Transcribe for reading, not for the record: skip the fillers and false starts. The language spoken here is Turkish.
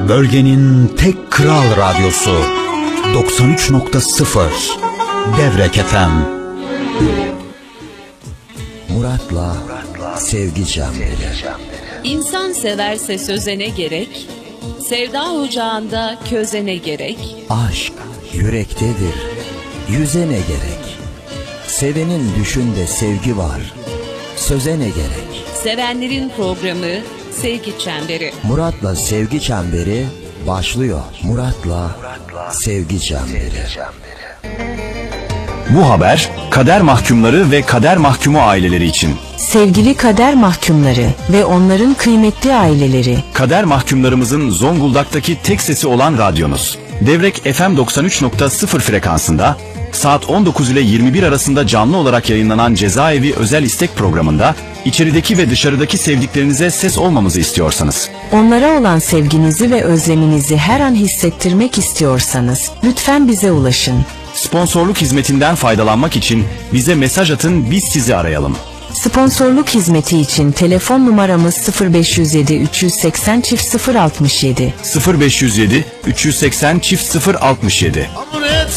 Bölgenin tek kral radyosu 93.0 Devrek FM. Murat'la Sevgi Çemberi. İnsan severse sözene gerek, sevda ocağında közene gerek. Aşk yürektedir, yüzene gerek. Sevenin düşünde sevgi var, söze ne gerek. Sevenlerin programı Sevgi Çemberi. Murat'la Sevgi Çemberi başlıyor. Murat'la Sevgi Çemberi. Bu haber kader mahkumları ve kader mahkumu aileleri için. Sevgili kader mahkumları ve onların kıymetli aileleri. Kader mahkumlarımızın Zonguldak'taki tek sesi olan radyonuz. Devrek FM 93.0 frekansında saat 19 ile 21 arasında canlı olarak yayınlanan Cezaevi özel istek programında içerideki ve dışarıdaki sevdiklerinize ses olmamızı istiyorsanız, onlara olan sevginizi ve özleminizi her an hissettirmek istiyorsanız lütfen bize ulaşın. Sponsorluk hizmetinden faydalanmak için bize mesaj atın, biz sizi arayalım. Sponsorluk hizmeti için telefon numaramız 0507 380 067 0507 380 067.